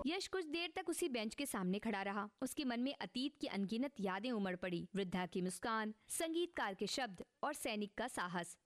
यश कुछ देर तक उसी बेंच के सामने खड़ा रहा। उसके मन में अतीत की अनगिनत यादें उमड़ पड़ी। वृद्धा की मुस्कान, संगीतकार के शब्द और सैनिक का साहस।